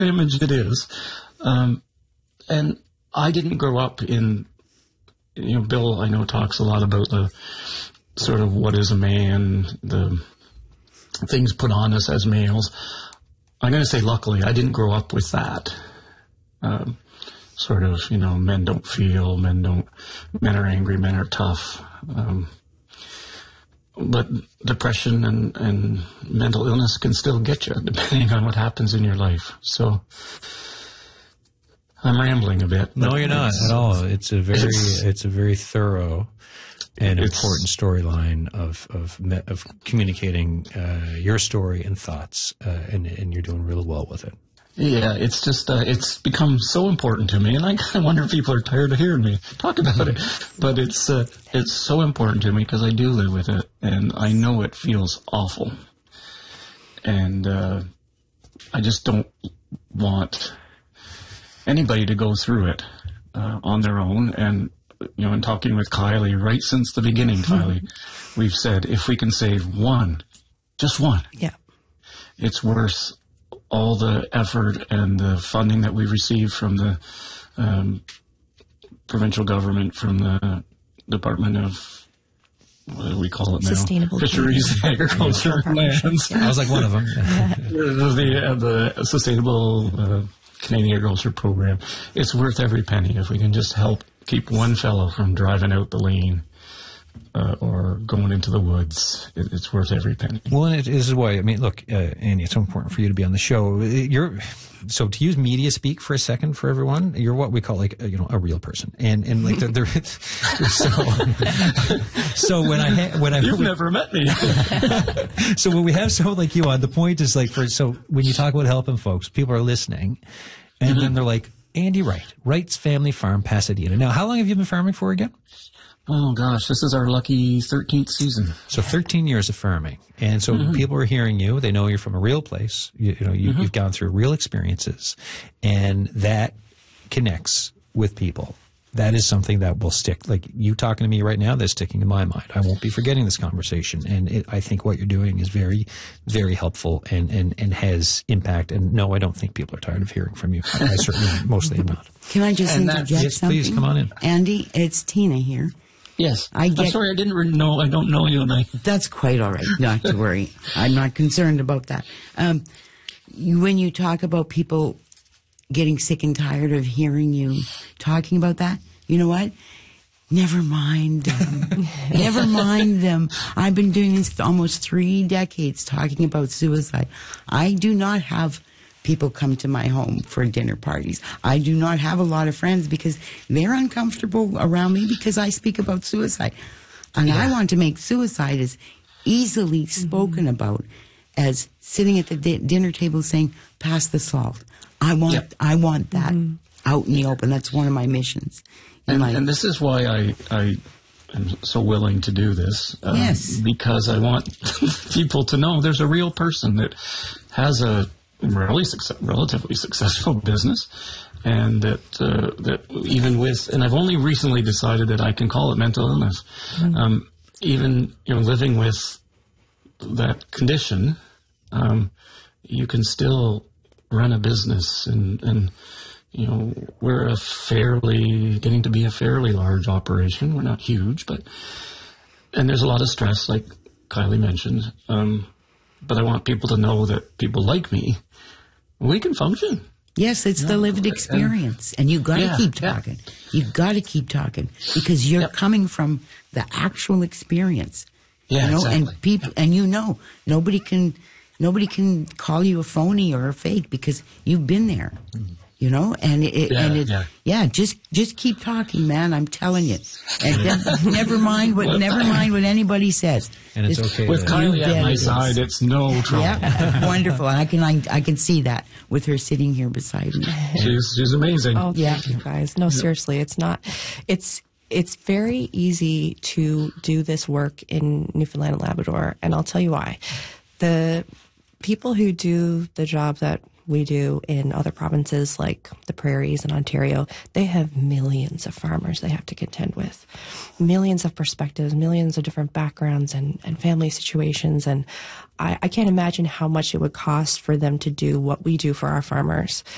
image it is. And I didn't grow up in, Bill, I know, talks a lot about the sort of what is a man, the things put on us as males. I'm going to say, luckily, I didn't grow up with that. Sort of, men don't feel, men are angry, men are tough. But depression and mental illness can still get you, depending on what happens in your life. So I'm rambling a bit. No, you're not at all. It's a very thorough and important storyline of communicating your story and thoughts, and you're doing really well with it. Yeah, it's just it's become so important to me, and I kind of wonder if people are tired of hearing me talk about it. But it's so important to me because I do live with it, and I know it feels awful, and I just don't want anybody to go through it on their own. And in talking with Kylie right since the beginning, Kylie, we've said if we can save one, just one, it's worth all the effort and the funding that we received from the provincial government, from the Department of, what do we call it now? Sustainable Fisheries, Agriculture, and Lands. I was like one of them. The Sustainable Canadian Agriculture Program. It's worth every penny if we can just help keep one fellow from driving out the lane or going into the woods. It's worth every penny. Well, and this is why, look, Andy, it's so important for you to be on the show. So to use media speak for a second for everyone, you're what we call a real person. And like so when You've never met me. So when we have someone like you on, the point is so when you talk about helping folks, people are listening and then they're like, Andy Wright, Wright's Family Farm, Pasadena. Now, how long have you been farming for again? Oh, gosh, this is our lucky 13th season. So 13 years of farming. And so people are hearing you. They know you're from a real place. You've gone through real experiences. And that connects with people. That is something that will stick. Like you talking to me right now, that's sticking in my mind. I won't be forgetting this conversation. And I think what you're doing is very, very helpful and has impact. And no, I don't think people are tired of hearing from you. I certainly mostly am not. Can I just interject yes, something? Please, come on in. Andy, it's Tina here. Yes. I'm sorry, I didn't know. I don't know you. That's quite all right. Not to worry. I'm not concerned about that. When you talk about people getting sick and tired of hearing you talking about that, you know what? Never mind them. Never mind them. I've been doing this almost 3 decades talking about suicide. I do not have people come to my home for dinner parties. I do not have a lot of friends because they're uncomfortable around me because I speak about suicide. And I want to make suicide as easily spoken about as sitting at the dinner table saying, pass the salt. I want that out in the open. That's one of my missions. And this is why I am so willing to do this. Because I want people to know there's a real person that has a relatively successful business, and that even with, and I've only recently decided that I can call it mental illness. Even living with that condition, you can still run a business, and we're getting to be a fairly large operation. We're not huge, and there's a lot of stress, like Kylie mentioned. But I want people to know that people like me, we can function. Yes, it's the lived experience. And you've got to keep talking. You've got to keep talking because you're coming from the actual experience. Exactly. And people, and nobody can call you a phony or a fake because you've been there. Just keep talking, man. I'm telling you. And never mind what anybody says. And it's okay. With Kylie at my side, it's no trouble. Yeah, wonderful. I can see that with her sitting here beside me. She's amazing. Oh, thank you guys. No, seriously, it's not. It's very easy to do this work in Newfoundland and Labrador, and I'll tell you why. The people who do the job that we do in other provinces like the Prairies and Ontario, they have millions of farmers they have to contend with, millions of perspectives, millions of different backgrounds and family situations. And I can't imagine how much it would cost for them to do what we do for our farmers.